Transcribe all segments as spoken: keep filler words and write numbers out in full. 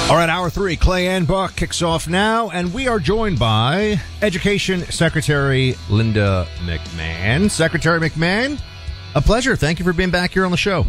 All right, hour three, Clay and Buck kicks off now, and we are joined by Education Secretary Linda McMahon. Secretary McMahon, a pleasure. Thank you for being back here on the show.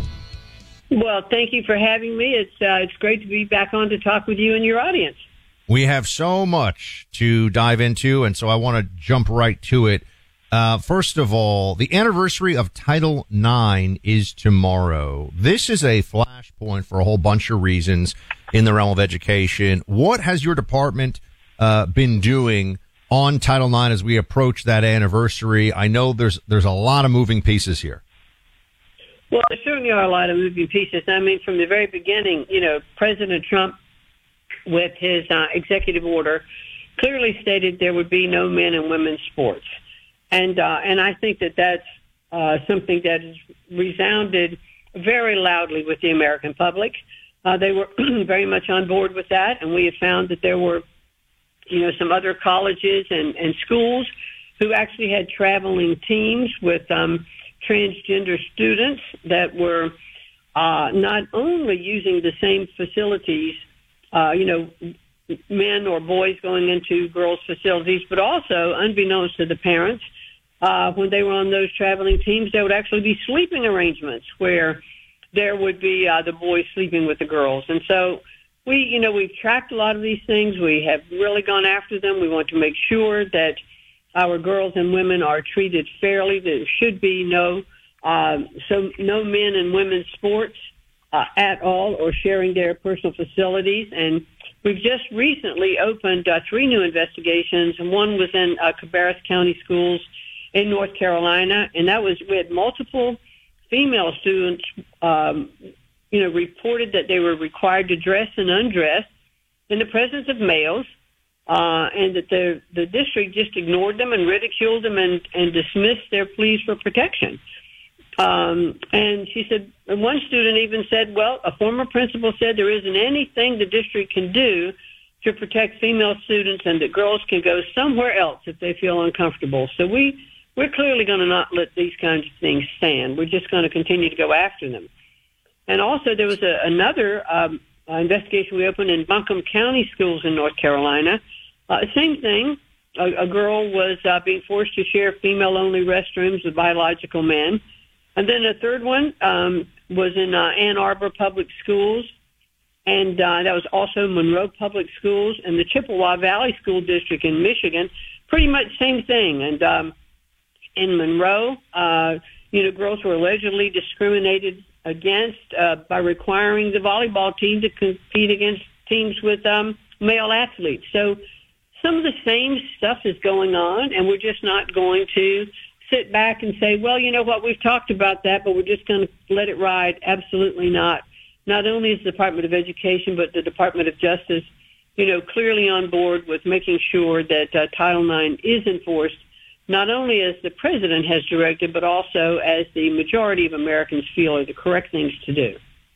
Well, thank you for having me. It's uh, it's great to be back on to talk with you and your audience. We have so much to dive into, and so I want to jump right to it. Uh, first of all, the anniversary of Title nine is tomorrow. This is a flashpoint for a whole bunch of reasons in the realm of education. What has your department uh, been doing on Title nine as we approach that anniversary? I know there's there's a lot of moving pieces here. Well, there certainly are a lot of moving pieces. I mean, from the very beginning, you know, President Trump, with his uh, executive order, clearly stated there would be no men and women's sports. And uh, and I think that that's uh, something that has resounded very loudly with the American public. Uh, they were very much on board with that, and we have found that there were, you know, some other colleges and, and schools who actually had traveling teams with um, transgender students that were uh, not only using the same facilities, uh, you know, men or boys going into girls' facilities, but also, unbeknownst to the parents, uh, when they were on those traveling teams, there would actually be sleeping arrangements where there would be uh, the boys sleeping with the girls. And so we, you know, we've tracked a lot of these things. We have really gone after them. We want to make sure that our girls and women are treated fairly. There should be no, uh, so no men and women's sports uh, at all or sharing their personal facilities. And we've just recently opened uh, three new investigations, and one was in uh, Cabarrus County Schools in North Carolina, and that was we had multiple female students, um, you know, reported that they were required to dress and undress in the presence of males, uh, and that the the district just ignored them and ridiculed them and, and dismissed their pleas for protection. Um, and she said, and one student even said, well, a former principal said there isn't anything the district can do to protect female students and that girls can go somewhere else if they feel uncomfortable. So we, we're clearly going to not let these kinds of things stand. We're just going to continue to go after them. And also there was a, another um, uh, investigation we opened in Buncombe County Schools in North Carolina. Uh, same thing. A, a girl was uh, being forced to share female-only restrooms with biological men. And then a third one um, was in uh, Ann Arbor Public Schools, and uh, that was also Monroe Public Schools and the Chippewa Valley School District in Michigan. Pretty much same thing. And um, in Monroe, uh, you know, girls were allegedly discriminated against uh, by requiring the volleyball team to compete against teams with um, male athletes. So some of the same stuff is going on, and we're just not going to sit back and say, well, you know what, we've talked about that, but we're just going to let it ride. Absolutely not. Not only is the Department of Education, but the Department of Justice, you know, clearly on board with making sure that uh, Title nine is enforced, not only as the president has directed, but also as the majority of Americans feel are the correct things to do.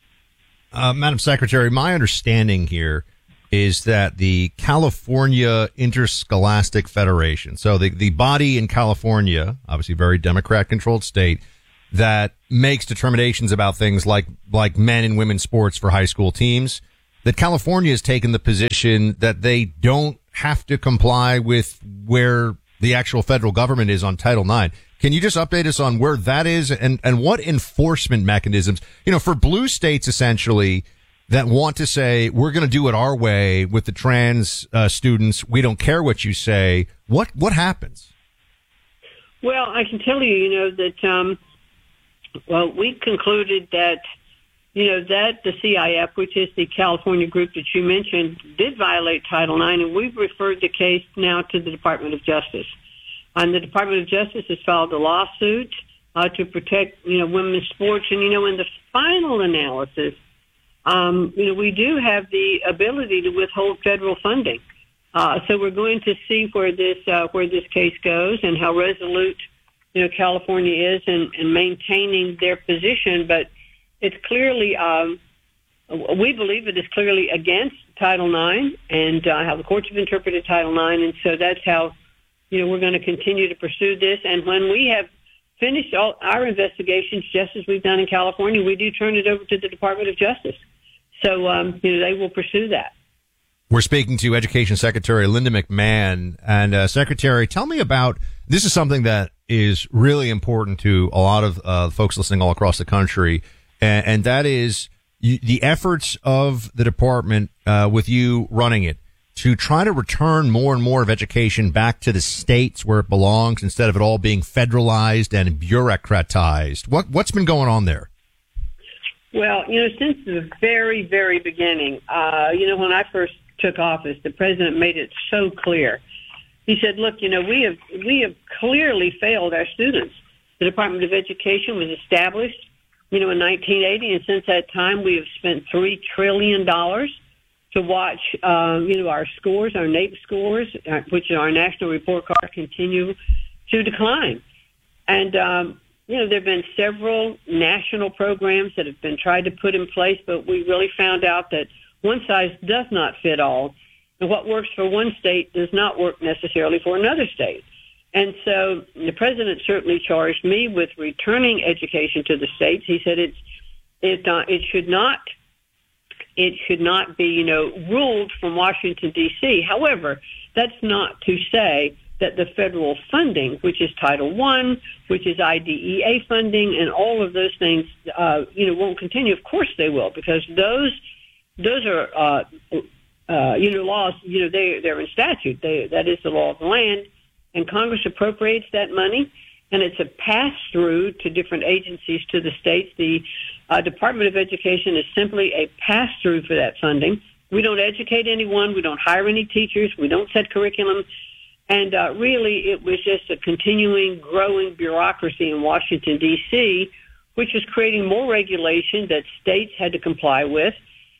Uh, Madam Secretary, my understanding here is that the California Interscholastic Federation, so the, the body in California, obviously a very Democrat-controlled state, that makes determinations about things like, like men and women's sports for high school teams, that California has taken the position that they don't have to comply with where the actual federal government is on Title nine. Can you just update us on where that is and, and what enforcement mechanisms, you know, for blue states essentially, that want to say, we're going to do it our way with the trans uh, students. We don't care what you say. What what happens? Well, I can tell you, you know, that, um, well, we concluded that, you know, that the C I F, which is the California group that you mentioned, did violate Title nine, and we've referred the case now to the Department of Justice. And the Department of Justice has filed a lawsuit uh, to protect, you know, women's sports. And, you know, in the final analysis, Um, you know, we do have the ability to withhold federal funding. Uh, so we're going to see where this uh, where this case goes and how resolute, you know, California is in, in maintaining their position. But it's clearly, um, we believe it is clearly against Title nine and uh, how the courts have interpreted Title nine. And so that's how, you know, we're going to continue to pursue this. And when we have finished all our investigations, just as we've done in California, we do turn it over to the Department of Justice. So, um, you know, they will pursue that. We're speaking to Education Secretary Linda McMahon. And, uh, Secretary, tell me about, this is something that is really important to a lot of uh, folks listening all across the country, and, and that is you, the efforts of the department, uh, with you running it, to try to return more and more of education back to the states where it belongs instead of it all being federalized and bureaucratized. What, what's been going on there? Well, you know, since the very, very beginning, uh, you know, when I first took office, the president made it so clear. He said, look, you know, we have we have clearly failed our students. The Department of Education was established, you know, in nineteen eighty, and since that time we have spent three trillion dollars to watch, uh, you know, our scores, our NAEP scores, uh, which are our national report card, continue to decline. And, um, you know, there have been several national programs that have been tried to put in place, but we really found out that one size does not fit all. And what works for one state does not work necessarily for another state. And so the president certainly charged me with returning education to the states. He said it's it uh, it should not it should not be, you know, ruled from Washington D C. However, that's not to say that the federal funding, which is Title One, which is I D E A funding, and all of those things, uh, you know, won't continue. Of course they will, because those those are. Uh, Uh, you know, laws, you know, they, they're in statute. They, that is the law of the land. And Congress appropriates that money, and it's a pass-through to different agencies to the states. The uh, Department of Education is simply a pass-through for that funding. We don't educate anyone. We don't hire any teachers. We don't set curriculum. And uh, really, it was just a continuing, growing bureaucracy in Washington, D C, which was creating more regulation that states had to comply with.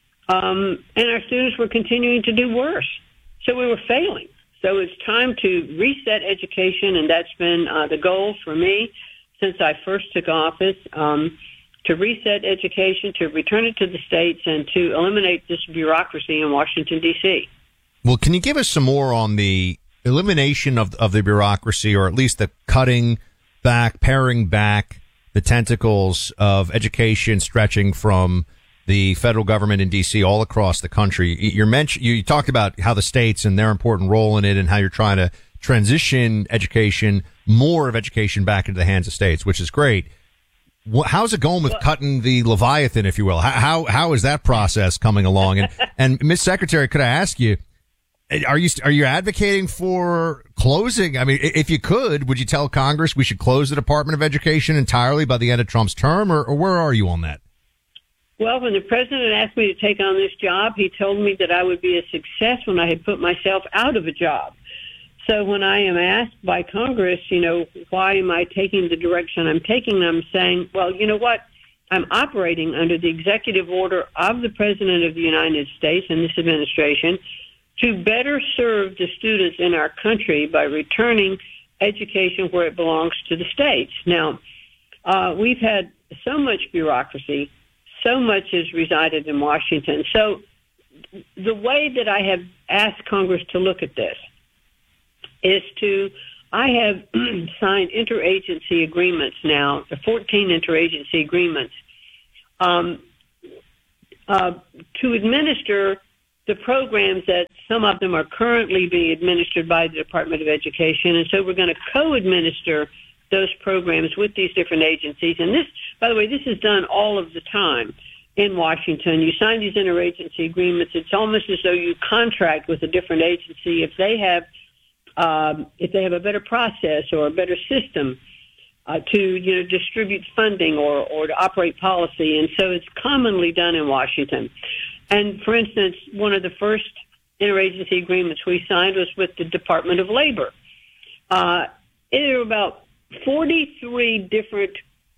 Um, and our students were continuing to do worse. So we were failing. So it's time to reset education, and that's been uh, the goal for me since I first took office, um, to reset education, to return it to the states, and to eliminate this bureaucracy in Washington, D C. Well, can you give us some more on the elimination of, of the bureaucracy, or at least the cutting back, paring back the tentacles of education stretching from the federal government in D C all across the country? You're mention, you talked about how the states and their important role in it, and how you're trying to transition education, more of education, back into the hands of states, which is great. How's it going with well, cutting the Leviathan, if you will? How, how, how is that process coming along? And, and Miz Secretary, could I ask you, are you, are you advocating for closing? I mean, if you could, would you tell Congress we should close the Department of Education entirely by the end of Trump's term, or, or where are you on that? Well, when the president asked me to take on this job, he told me that I would be a success when I had put myself out of a job. So when I am asked by Congress, you know, why am I taking the direction I'm taking, I'm saying, well, you know what? I'm operating under the executive order of the President of the United States and this administration to better serve the students in our country by returning education where it belongs to the states. Now, uh, we've had so much bureaucracy. So much has resided in Washington. So the way that I have asked Congress to look at this is to, I have signed interagency agreements now, the fourteen interagency agreements, um, uh, to administer the programs that some of them are currently being administered by the Department of Education. And so we're going to co-administer those programs with these different agencies. And this, by the way, this is done all of the time in Washington. You sign these interagency agreements. It's almost as though you contract with a different agency if they have, um, if they have a better process or a better system uh, to, you know, distribute funding or, or to operate policy. And so it's commonly done in Washington. And for instance, one of the first interagency agreements we signed was with the Department of Labor. Uh, there are about forty-three different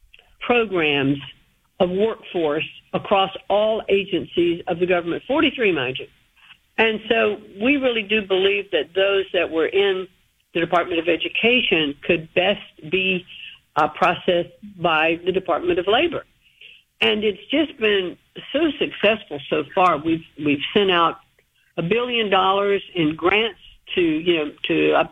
programs of workforce across all agencies of the government, forty-three, mind you. And so we really do believe that those that were in the Department of Education could best be uh, processed by the Department of Labor. And it's just been so successful so far. We've we've sent out a billion dollars in grants to, you know, to uh,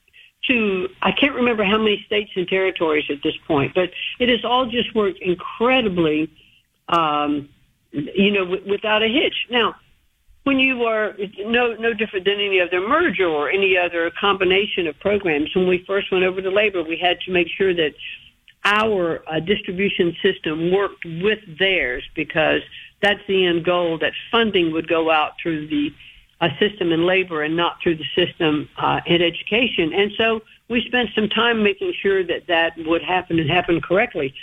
to, I can't remember how many states and territories at this point, but it has all just worked incredibly, um, you know, w- without a hitch. Now, when you are no no different than any other merger or any other combination of programs. When we first went over to labor, we had to make sure that our uh, distribution system worked with theirs, because that's the end goal, that funding would go out through the uh, system in labor and not through the system uh, in education. And so we spent some time making sure that that would happen and happen correctly.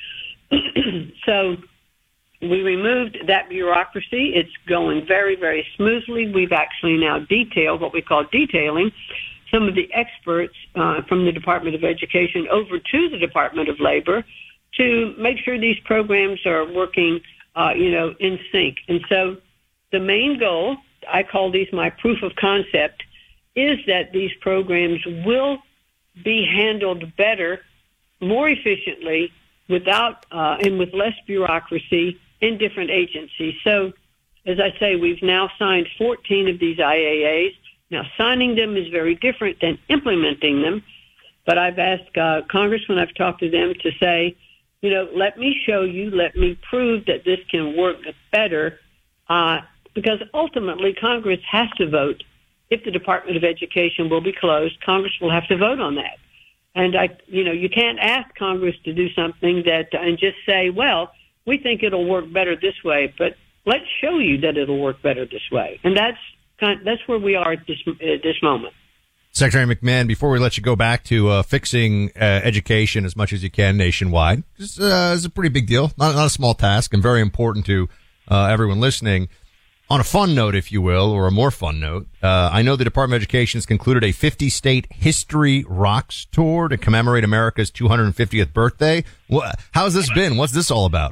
So we removed that bureaucracy. It's going very, very smoothly. We've actually now detailed what we call detailing some of the experts uh, from the Department of Education over to the Department of Labor to make sure these programs are working, uh, you know, in sync. And so the main goal, I call these my proof of concept, is that these programs will be handled better, more efficiently, without uh, and with less bureaucracy in different agencies. So, as I say, we've now signed fourteen of these I A As. Now, signing them is very different than implementing them, but I've asked uh, Congress, when I've talked to them, to say, you know, let me show you, let me prove that this can work better, uh, because ultimately Congress has to vote. If the Department of Education will be closed, Congress will have to vote on that. And, I, you know, you can't ask Congress to do something that and just say, well, we think it'll work better this way, but let's show you that it'll work better this way. And that's kind of, that's where we are at this, at this moment. Secretary McMahon, before we let you go back to uh, fixing uh, education as much as you can nationwide, this uh, is a pretty big deal, not, not a small task, and very important to uh, everyone listening. On a fun note, if you will, or a more fun note, uh, I know the Department of Education has concluded a fifty-state History Rocks tour to commemorate America's two hundred fiftieth birthday. How's this been? What's this all about?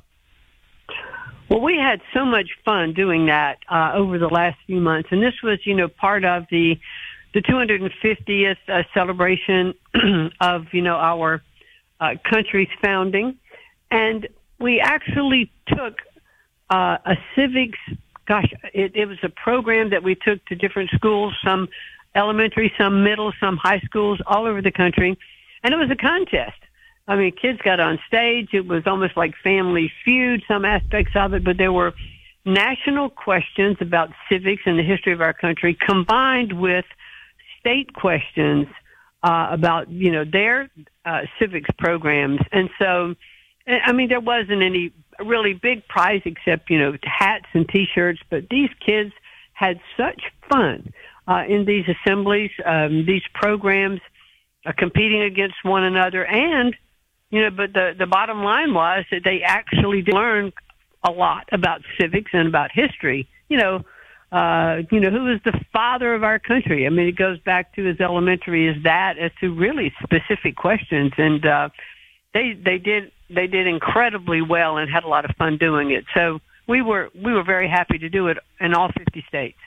Well, we had so much fun doing that uh, over the last few months, and this was, you know, part of the the two hundred fiftieth uh, celebration of, you know, our uh, country's founding, and we actually took uh, a civics. Gosh, it, it was a program that we took to different schools, some elementary, some middle, some high schools all over the country. And it was a contest. I mean, kids got on stage. It was almost like Family Feud, some aspects of it, but there were national questions about civics and the history of our country combined with state questions uh, about, you know, their uh, civics programs. And so, I mean, there wasn't any really big prize except, you know, hats and T-shirts, but these kids had such fun uh, in these assemblies, um, these programs, uh, competing against one another. And, you know, but the, the bottom line was that they actually did learn a lot about civics and about history. You know, uh, you know, who is the father of our country? I mean, it goes back to as elementary as that, as to really specific questions. And uh, they they did they did incredibly well and had a lot of fun doing it. So we were we were very happy to do it in all fifty states.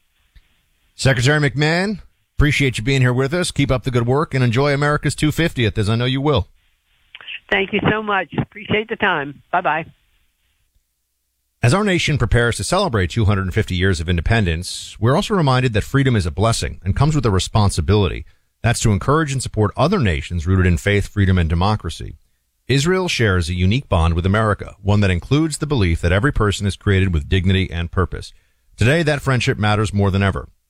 Secretary McMahon, appreciate you being here with us. Keep up the good work and enjoy America's two hundred fiftieth, as I know you will. Thank you so much. Appreciate the time. Bye-bye. As our nation prepares to celebrate two hundred fifty years of independence, we're also reminded that freedom is a blessing and comes with a responsibility. That's to encourage and support other nations rooted in faith, freedom, and democracy. Israel shares a unique bond with America, one that includes the belief that every person is created with dignity and purpose. Today, that friendship matters more than ever.